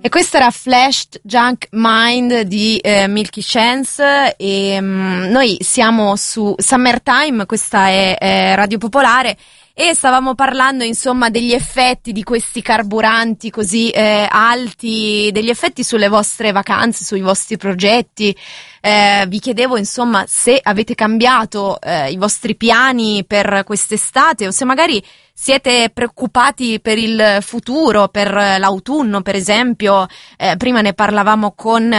questo era Flashed Junk Mind di Milky Chance e noi siamo su Summertime, questa è Radio Popolare e stavamo parlando insomma degli effetti di questi carburanti così alti, degli effetti sulle vostre vacanze, sui vostri progetti. Vi chiedevo insomma se avete cambiato i vostri piani per quest'estate o se magari siete preoccupati per il futuro, per l'autunno per esempio. Prima ne parlavamo con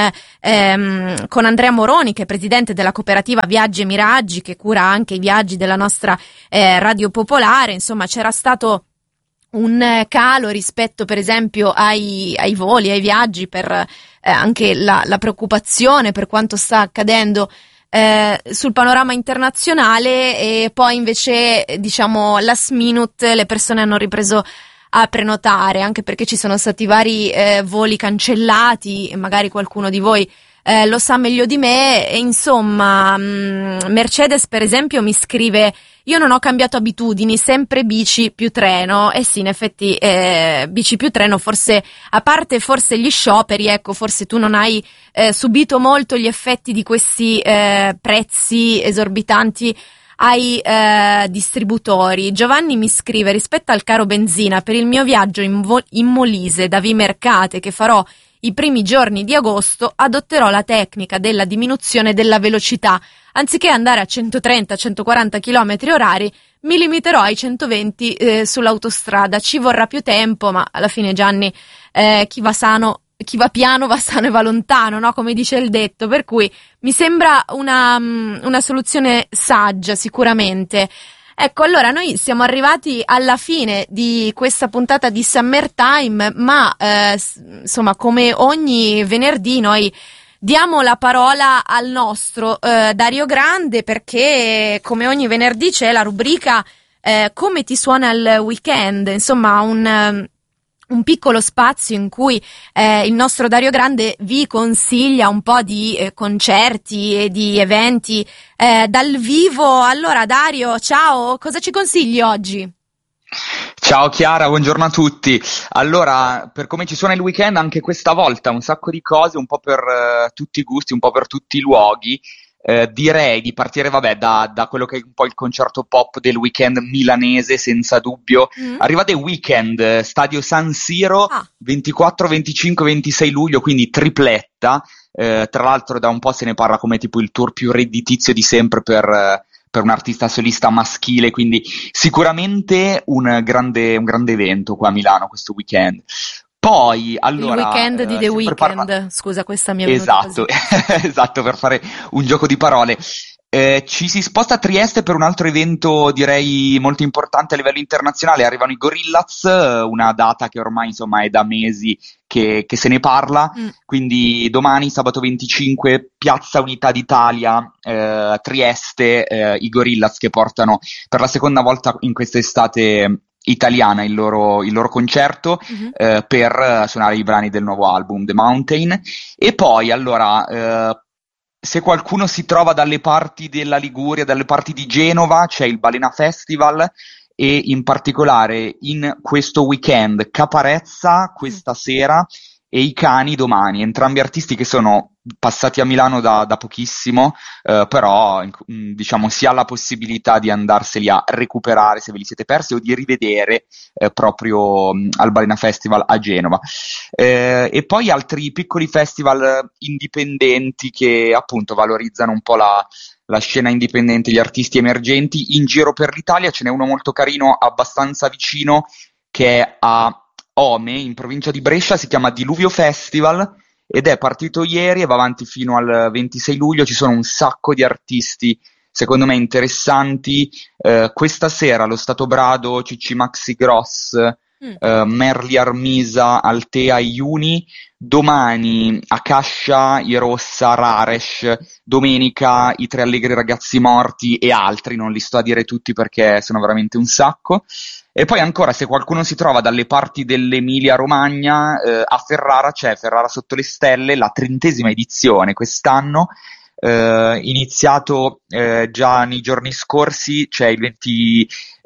Andrea Moroni, che è presidente della cooperativa Viaggi e Miraggi, che cura anche i viaggi della nostra Radio Popolare. Insomma, c'era stato un calo rispetto per esempio ai voli, ai viaggi, per anche la preoccupazione per quanto sta accadendo sul panorama internazionale, e poi invece diciamo last minute le persone hanno ripreso a prenotare, anche perché ci sono stati vari voli cancellati e magari qualcuno di voi lo sa meglio di me. E insomma Mercedes per esempio mi scrive: io non ho cambiato abitudini, sempre bici più treno. Eh sì, in effetti bici più treno, forse a parte forse gli scioperi, ecco, forse tu non hai subito molto gli effetti di questi prezzi esorbitanti ai distributori. Giovanni mi scrive: rispetto al caro benzina, per il mio viaggio in Molise da Vimercate che farò i primi giorni di agosto, adotterò la tecnica della diminuzione della velocità. Anziché andare a 130-140 km orari, mi limiterò ai 120 sull'autostrada. Ci vorrà più tempo, ma alla fine, Gianni, chi va piano va sano e va lontano, no? Come dice il detto. Per cui mi sembra una soluzione saggia, sicuramente. Ecco, allora noi siamo arrivati alla fine di questa puntata di Summertime, ma insomma, come ogni venerdì noi diamo la parola al nostro Dario Grande, perché come ogni venerdì c'è la rubrica come ti suona il weekend, insomma un piccolo spazio in cui il nostro Dario Grande vi consiglia un po' di concerti e di eventi dal vivo. Allora Dario, ciao, cosa ci consigli oggi? Ciao Chiara, buongiorno a tutti. Allora, per come ci suona il weekend, anche questa volta un sacco di cose, un po' per tutti i gusti, un po' per tutti i luoghi. Direi di partire, da quello che è un po' il concerto pop del weekend milanese, senza dubbio. Arriva The Weeknd, stadio San Siro, 24, 25, 26 luglio, quindi tripletta. Tra l'altro da un po' se ne parla come tipo il tour più redditizio di sempre per un artista solista maschile, quindi sicuramente un grande evento qua a Milano questo weekend. Poi, allora, il weekend di The Weeknd, scusa, questa mi è venuta esatto, esatto, per fare un gioco di parole. Ci si sposta a Trieste per un altro evento, direi molto importante a livello internazionale. Arrivano i Gorillaz, una data che ormai insomma è da mesi che se ne parla. Quindi domani, sabato 25, Piazza Unità d'Italia, Trieste, i Gorillaz che portano per la seconda volta in quest'estate italiana il loro concerto per suonare i brani del nuovo album The Mountain. E poi allora se qualcuno si trova dalle parti della Liguria, dalle parti di Genova, c'è il Balena Festival e in particolare in questo weekend Caparezza questa sera e i Cani domani, entrambi artisti che sono passati a Milano da pochissimo, però diciamo si ha la possibilità di andarseli a recuperare se ve li siete persi o di rivedere proprio al Balena Festival a Genova. E poi altri piccoli festival indipendenti che appunto valorizzano un po' la scena indipendente, gli artisti emergenti in giro per l'Italia. Ce n'è uno molto carino abbastanza vicino che è a Ome, in provincia di Brescia, si chiama Diluvio Festival ed è partito ieri e va avanti fino al 26 luglio. Ci sono un sacco di artisti secondo me interessanti. Questa sera allo Stato Brado Cicci Maxi Gross, Merli Armisa, Altea e Iuni. Domani a Cascia i Rossa, Raresh. Domenica i Tre Allegri Ragazzi Morti e altri, non li sto a dire tutti perché sono veramente un sacco. E poi ancora, se qualcuno si trova dalle parti dell'Emilia Romagna, a Ferrara c'è Ferrara sotto le stelle, la 30ª edizione quest'anno, iniziato già nei giorni scorsi. C'è il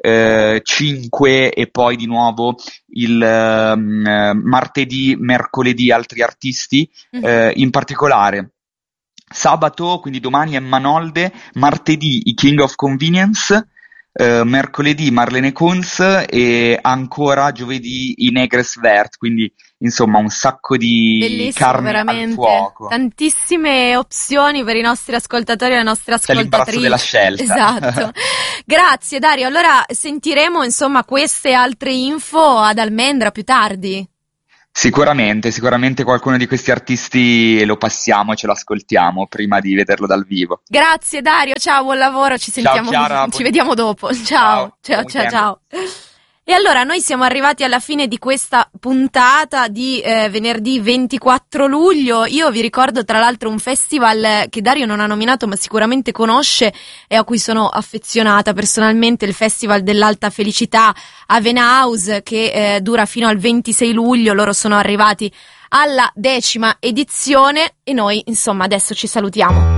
5 e poi di nuovo il martedì, mercoledì altri artisti, in particolare sabato, quindi domani è Manolde, martedì i King of Convenience, mercoledì Marlene Kunz e ancora giovedì i Negres Vert, quindi insomma un sacco di bellissimo, carne veramente. al fuoco. Tantissime opzioni per i nostri ascoltatori e le nostre ascoltatrici. C'è l'imbarazzo della scelta. Esatto. Grazie Dario, allora sentiremo insomma queste altre info ad Almendra più tardi. Sicuramente qualcuno di questi artisti lo passiamo e ce lo ascoltiamo prima di vederlo dal vivo. Grazie Dario, ciao, buon lavoro, ci sentiamo, Ciao Chiara, ci vediamo dopo. Ciao. Ciao. E allora noi siamo arrivati alla fine di questa puntata di venerdì 24 luglio. Io vi ricordo tra l'altro un festival che Dario non ha nominato ma sicuramente conosce e a cui sono affezionata personalmente, il Festival dell'Alta Felicità a Vena House, che dura fino al 26 luglio. Loro sono arrivati alla 10ª edizione e noi insomma adesso ci salutiamo.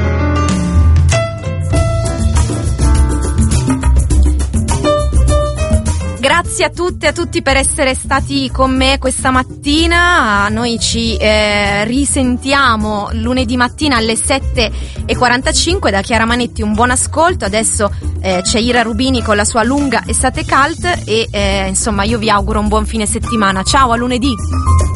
Grazie a tutte e a tutti per essere stati con me questa mattina. Noi ci risentiamo lunedì mattina alle 7:45. Da Chiara Manetti un buon ascolto. Adesso c'è Ira Rubini con la sua lunga estate cult e insomma io vi auguro un buon fine settimana. Ciao, a lunedì!